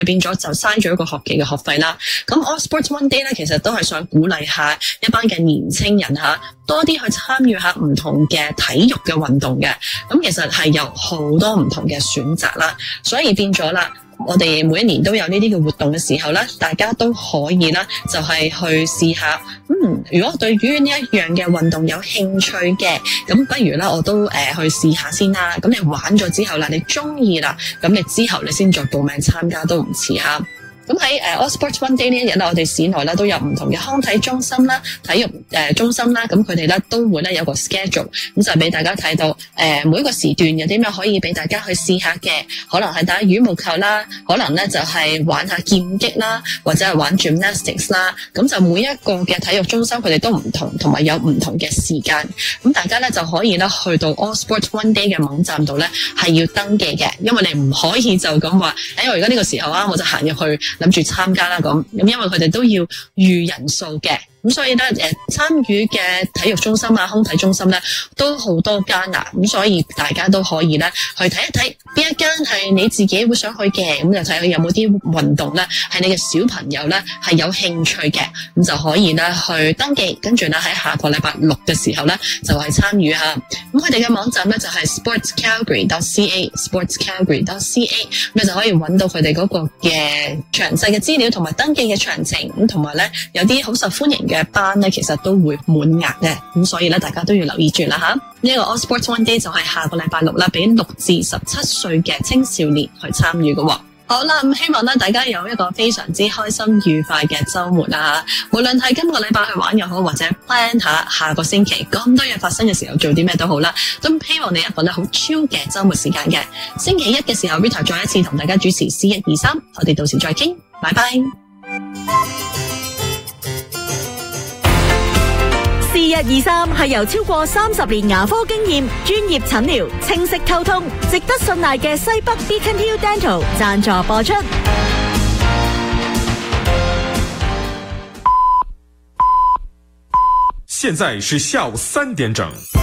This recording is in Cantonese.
變咗就嘥咗一個學期嘅學費啦。咁 All Sports One Day 咧，其實都係想鼓勵下一班嘅年青人多啲去參與下唔同嘅體育嘅運動嘅。咁其實係有好多唔同嘅選擇啦，所以變咗啦。我哋每一年都有呢啲嘅活動嘅時候咧，大家都可以啦，就係去試下。如果對於呢一樣嘅運動有興趣嘅，咁不如啦，我都去試下先啦。咁你玩咗之後啦，你中意啦，咁你之後你先再報名參加都唔遲啊。咁喺All Sports One Day 呢一日啦，我哋市內咧都有唔同嘅康體中心啦、體育中心啦，咁佢哋咧都會咧有個 schedule， 咁就俾大家睇到每一個時段有啲咩可以俾大家去試下嘅，可能係打羽毛球啦，可能咧就係玩下劍擊啦，或者係玩 gymnastics 啦，咁就每一個嘅體育中心佢哋都唔同，同埋有唔同嘅時間，咁大家咧就可以咧去到 All Sports One Day 嘅網站度咧係要登記嘅，因為你唔可以就咁話，我而家呢個時候啊，我就行入去諗住參加啦咁，因為佢哋都要預人數嘅，咁所以咧參與嘅體育中心啊、康體中心咧都好多間啊，咁所以大家都可以咧去睇一睇邊一間係你自己會想去嘅，咁就睇下有冇啲運動咧係你嘅小朋友咧係有興趣嘅，咁就可以咧去登記，跟住咧喺下個禮拜六嘅時候咧就係參與下。咁佢哋嘅網站咧就係 sportscalgary.ca，sportscalgary.ca， 咁你就可以揾到佢哋嗰個嘅詳細嘅資料同埋登記嘅詳情，咁同埋咧有啲好受歡迎嘅班咧，其實都會滿額嘅，咁所以咧大家都要留意住啦吓。呢個 All Sports One Day 就係下個禮拜六啦，俾6至17歲嘅青少年去參與嘅。好啦，咁希望咧大家有一個非常之開心愉快嘅週末啦，無論係今個禮拜去玩又好，或者 plan 下個星期咁多嘢發生嘅時候做啲咩都好啦，都希望你一個咧好 chill 嘅週末時間嘅。星期一嘅時候 Rita 再一次同大家主持C123，我哋到時再傾，拜拜。 C123係由超過30年牙科經驗、專業診療、清晰溝通、值得信賴嘅西北 Beacon Hill Dental 贊助播出。 現在是下午3點整。